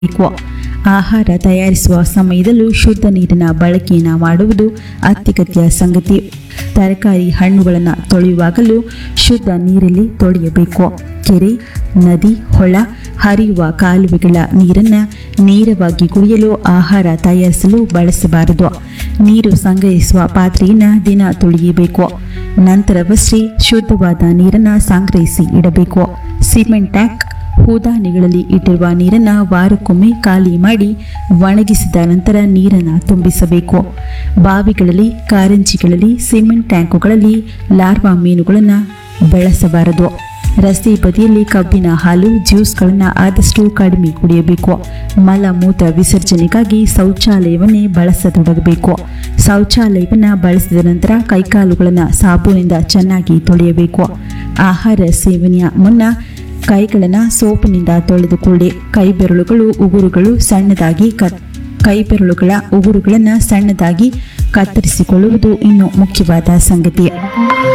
ಬೇಕು. ಆಹಾರ ತಯಾರಿಸುವ ಸಮಯದಲ್ಲೂ ಶುದ್ಧ ನೀರಿನ ಬಳಕೆಯನ್ನು ಮಾಡುವುದು ಅತ್ಯಗತ್ಯ ಸಂಗತಿ. ತರಕಾರಿ ಹಣ್ಣುಗಳನ್ನು ತೊಳೆಯುವಾಗಲೂ ಶುದ್ಧ ನೀರಲ್ಲಿ ತೊಳೆಯಬೇಕು. ಕೆರೆ, ನದಿ, ಹೊಳ, ಹರಿಯುವ ಕಾಲುವೆಗಳ ನೀರನ್ನು ನೇರವಾಗಿ ಕುಡಿಯಲು, ಆಹಾರ ತಯಾರಿಸಲು ಬಳಸಬಾರದು. ನೀರು ಸಂಗ್ರಹಿಸುವ ಪಾತ್ರೆಯನ್ನು ದಿನ ತೊಳೆಯಬೇಕು. ನಂತರವಷ್ಟೇ ಶುದ್ಧವಾದ ನೀರನ್ನು ಸಂಗ್ರಹಿಸಿ ಇಡಬೇಕು. ಸಿಮೆಂಟ್ ಟ್ಯಾಂಕ್, ಹೂದಾನಿಗಳಲ್ಲಿ ಇಟ್ಟಿರುವ ನೀರನ್ನು ವಾರಕ್ಕೊಮ್ಮೆ ಖಾಲಿ ಮಾಡಿ ಒಣಗಿಸಿದ ನಂತರ ನೀರನ್ನು ತುಂಬಿಸಬೇಕು. ಬಾವಿಗಳಲ್ಲಿ, ಕಾರಂಜಿಗಳಲ್ಲಿ, ಸಿಮೆಂಟ್ ಟ್ಯಾಂಕುಗಳಲ್ಲಿ ಲಾರ್ವಾ ಮೀನುಗಳನ್ನು ಬೆಳೆಸಬಾರದು. ರಸ್ತೆ ಬದಿಯಲ್ಲಿ ಕಬ್ಬಿನ ಹಾಲು, ಜ್ಯೂಸ್ಗಳನ್ನು ಆದಷ್ಟು ಕಡಿಮೆ ಕುಡಿಯಬೇಕು. ಮಲಮೂತ್ರ ವಿಸರ್ಜನೆಗಾಗಿ ಶೌಚಾಲಯವನ್ನೇ ಬಳಸತೊಡಗಬೇಕು. ಶೌಚಾಲಯವನ್ನು ಬಳಸಿದ ನಂತರ ಕೈಕಾಲುಗಳನ್ನು ಸಾಬೂನಿಂದ ಚೆನ್ನಾಗಿ ತೊಳೆಯಬೇಕು. ಆಹಾರ ಸೇವನೆಯ ಮುನ್ನ ಕೈಗಳನ್ನು ಸೋಪಿನಿಂದ ತೊಳೆದುಕೊಳ್ಳಿ. ಕೈಬೆರಳುಗಳ ಉಗುರುಗಳನ್ನು ಸಣ್ಣದಾಗಿ ಕತ್ತರಿಸಿಕೊಳ್ಳುವುದು ಇನ್ನೂ ಮುಖ್ಯವಾದ ಸಂಗತಿ.